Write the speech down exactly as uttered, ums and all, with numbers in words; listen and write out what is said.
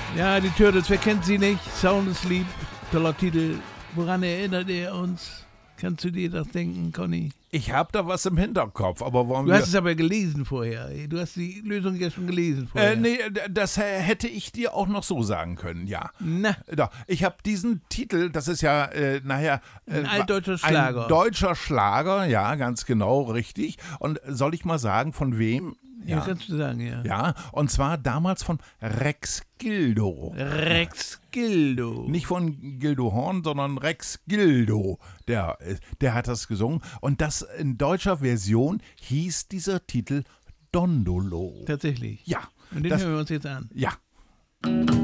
Ja, die Turtles, wer kennt sie nicht? Sound Asleep, toller Titel. Woran erinnert er uns? Kannst du dir das denken, Conny? Ich habe da was im Hinterkopf, aber wollen Du wir... hast es aber gelesen vorher. Du hast die Lösung ja schon gelesen vorher. Äh, nee, das hätte ich dir auch noch so sagen können, ja. Na. Doch, ich habe diesen Titel, das ist ja äh, nachher... Äh, Ein altdeutscher Schlager. Ein deutscher Schlager, ja, ganz genau, richtig. Und soll ich mal sagen, von wem? Ja, ja, kannst du sagen, ja. Ja, und zwar damals von Rex Gildo. Rex Gildo. Nicht von Gildo Horn, sondern Rex Gildo. Der, der hat das gesungen. Und das in deutscher Version hieß dieser Titel Dondolo. Tatsächlich. Ja. Und den das, hören wir uns jetzt an. Ja.